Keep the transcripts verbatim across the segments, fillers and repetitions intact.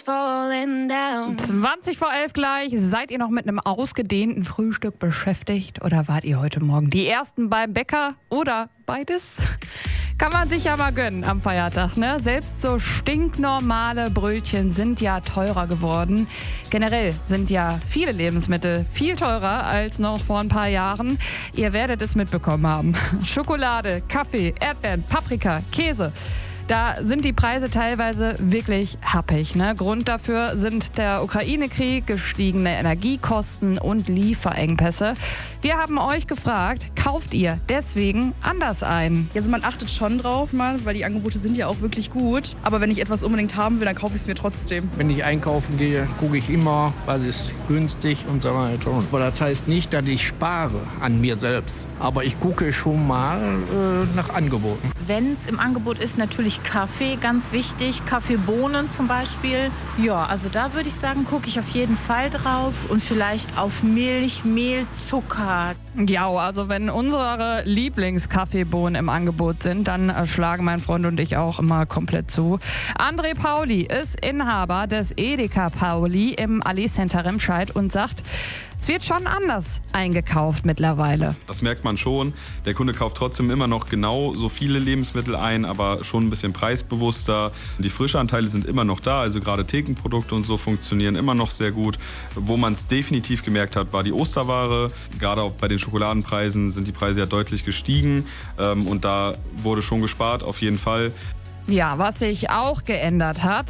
falling down. zwanzig vor elf gleich. Seid ihr noch mit einem ausgedehnten Frühstück beschäftigt oder wart ihr heute Morgen die Ersten beim Bäcker oder beides? Kann man sich ja mal gönnen am Feiertag, ne? Selbst so stinknormale Brötchen sind ja teurer geworden. Generell sind ja viele Lebensmittel viel teurer als noch vor ein paar Jahren. Ihr werdet es mitbekommen haben. Schokolade, Kaffee, Erdbeeren, Paprika, Käse. Da sind die Preise teilweise wirklich happig, ne? Grund dafür sind der Ukraine-Krieg, gestiegene Energiekosten und Lieferengpässe. Wir haben euch gefragt, kauft ihr deswegen anders ein? Also man achtet schon drauf, mal, weil die Angebote sind ja auch wirklich gut. Aber wenn ich etwas unbedingt haben will, dann kaufe ich es mir trotzdem. Wenn ich einkaufen gehe, gucke ich immer, was ist günstig und so weiter. Aber das heißt nicht, dass ich spare an mir selbst. Aber ich gucke schon mal äh, nach Angeboten. Wenn es im Angebot ist, natürlich Kaffee, ganz wichtig. Kaffeebohnen zum Beispiel. Ja, also da würde ich sagen, gucke ich auf jeden Fall drauf. Und vielleicht auf Milch, Mehl, Zucker. Ja, also wenn unsere Lieblingskaffeebohnen im Angebot sind, dann äh, schlagen mein Freund und ich auch immer komplett zu. André Pauli ist Inhaber des Edeka Pauli im Allee Center Remscheid und sagt, es wird schon anders eingekauft mittlerweile. Das merkt man schon. Der Kunde kauft trotzdem immer noch genau so viele Lebensmittel ein, aber schon ein bisschen preisbewusster. Die Frischanteile sind immer noch da, also gerade Thekenprodukte und so funktionieren immer noch sehr gut. Wo man es definitiv gemerkt hat, war die Osterware. Gerade auch bei den Schokoladenpreisen sind die Preise ja deutlich gestiegen und da wurde schon gespart, auf jeden Fall. Ja, was sich auch geändert hat,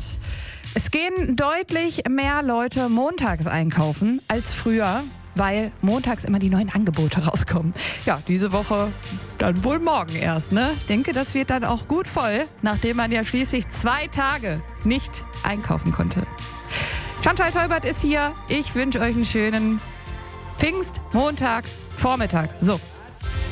es gehen deutlich mehr Leute montags einkaufen als früher, weil montags immer die neuen Angebote rauskommen. Ja, diese Woche dann wohl morgen erst, ne? Ich denke, das wird dann auch gut voll, nachdem man ja schließlich zwei Tage nicht einkaufen konnte. Chantal Teubert ist hier. Ich wünsche euch einen schönen Pfingstmontag Vormittag. So.